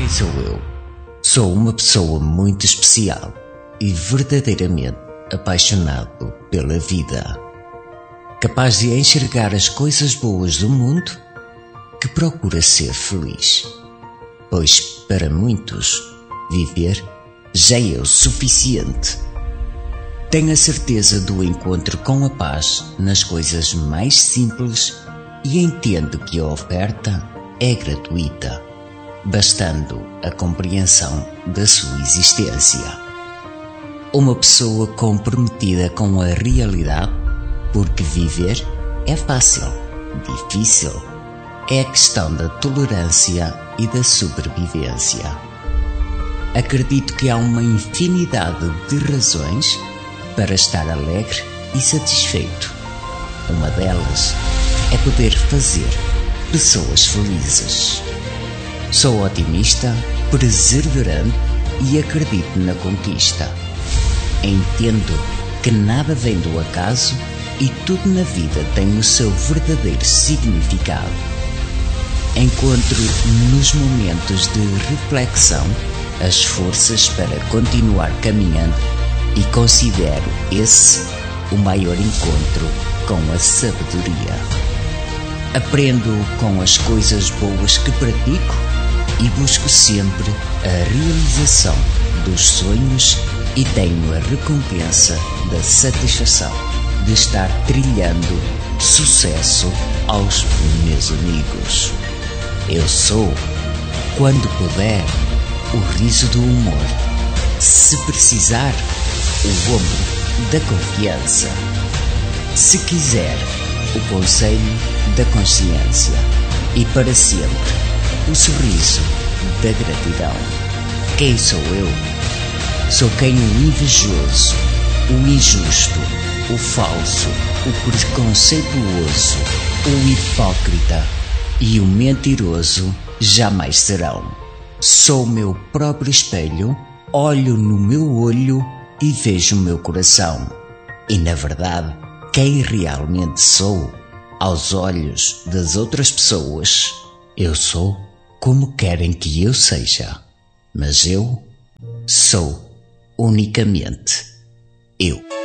Quem sou eu? Sou uma pessoa muito especial e verdadeiramente apaixonado pela vida. Capaz de enxergar as coisas boas do mundo, que procura ser feliz. Pois, para muitos, viver já é o suficiente. Tenho a certeza do encontro com a paz nas coisas mais simples e entendo que a oferta é gratuita, bastando a compreensão da sua existência. Uma pessoa comprometida com a realidade, porque viver é fácil, difícil é a questão da tolerância e da sobrevivência. Acredito que há uma infinidade de razões para estar alegre e satisfeito. Uma delas é poder fazer pessoas felizes. Sou otimista, perseverante e acredito na conquista. Entendo que nada vem do acaso e tudo na vida tem o seu verdadeiro significado. Encontro nos momentos de reflexão as forças para continuar caminhando e considero esse o maior encontro com a sabedoria. Aprendo com as coisas boas que pratico e busco sempre a realização dos sonhos e tenho a recompensa da satisfação de estar trilhando sucesso aos meus amigos. Eu sou, quando puder, o riso do humor. Se precisar, o ombro da confiança. Se quiser, o conselho da consciência. E para sempre, o sorriso da gratidão. Quem sou eu? Sou quem o invejoso, o injusto, o falso, o preconceituoso, o hipócrita e o mentiroso jamais serão. Sou o meu próprio espelho, olho no meu olho e vejo o meu coração. E na verdade, quem realmente sou, aos olhos das outras pessoas, eu sou como querem que eu seja. Mas eu sou unicamente eu.